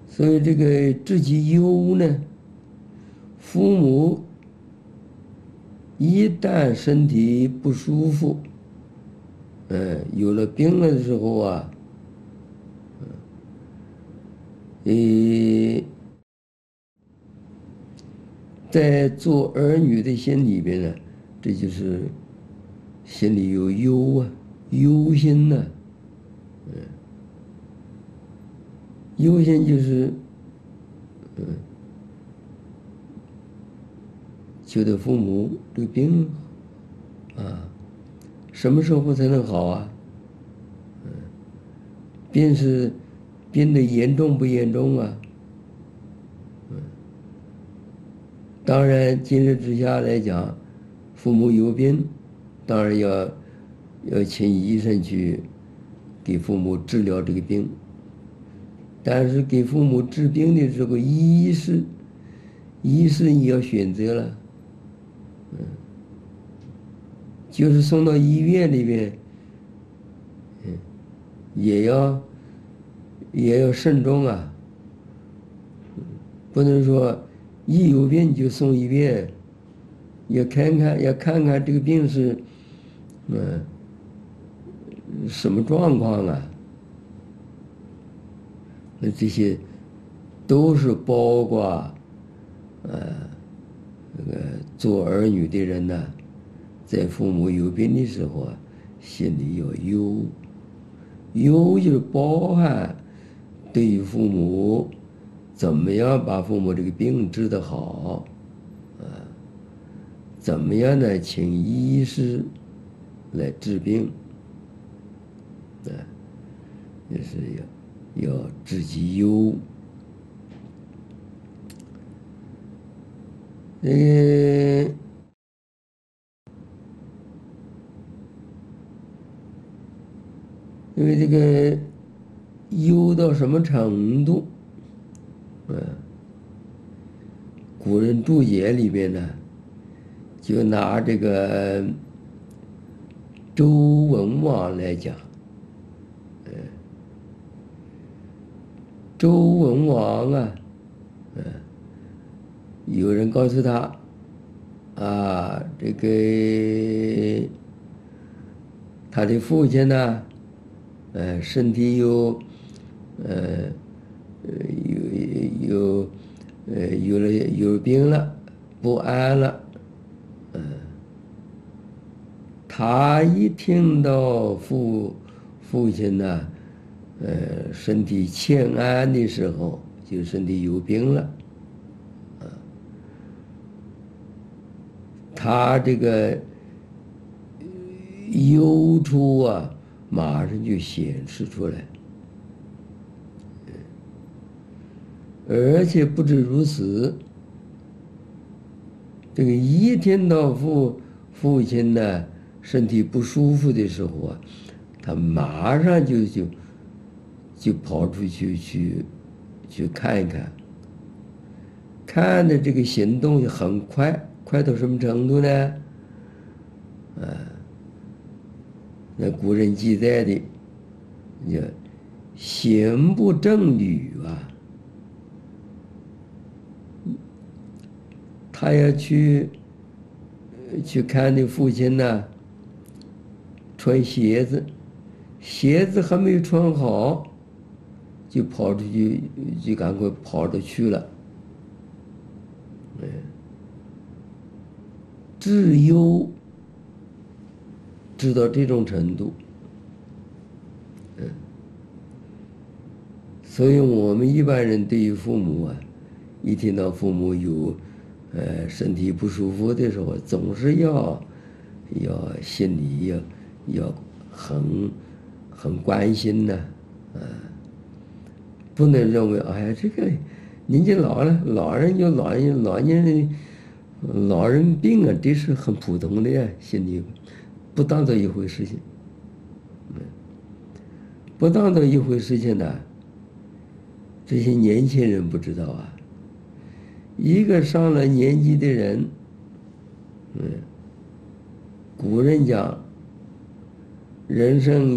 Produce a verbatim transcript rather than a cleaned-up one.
所以这个治其忧呢，父母一旦身体不舒服，嗯，有了病了的时候啊，呃，在做儿女的心里边呢，这就是心里有忧啊，忧心呐、忧心就是，嗯，觉得父母这个病啊，什么时候才能好啊？病是病的严重不严重啊？当然，今日之下来讲，父母有病，当然要要请医生去给父母治疗这个病。但是给父母治病的时候，医师医师也要选择了，就是送到医院里边，嗯，也要也要慎重啊，不能说一有病就送医院，要看看要看看这个病是，嗯，什么状况啊？那这些都是包括，呃，那个做儿女的人呢，在父母有病的时候啊，心里要忧，忧就是包含对于父母怎么样把父母这个病治得好，啊，怎么样呢？请医师来治病，啊，也是要要治其忧。这个因为这个忧到什么程度？嗯，古人注解里边呢，就拿这个周文王来讲，嗯，周文王啊，嗯，有人告诉他，啊，这个他的父亲呢，呃，身体有，呃，呃，有有，呃，有了有病了，不安了，嗯，他一听到父父亲呢，呃，身体欠安的时候，就身体有病了，啊，他这个忧愁啊，马上就显示出来。而且不止如此，这个一听到父父亲呢身体不舒服的时候啊，他马上就就就跑出去去去看一看，看的这个行动很快，快到什么程度呢？啊，那古人记载的叫行不正履啊。他要去去看那父亲呢，穿鞋子，鞋子还没有穿好，就跑出去，就赶快跑着去了。嗯，至忧知道这种程度，嗯，所以我们一般人对于父母啊，一听到父母有呃身体不舒服的时候，总是要要心里要要很很关心呢，啊，不能认为哎呀这个年纪老了，老人有老人老年人老人病啊，这是很普通的呀，心里不当做一回事情，嗯，不当做一回事情呢，这些年轻人不知道啊。一个上了年纪的人，嗯，古人讲，人生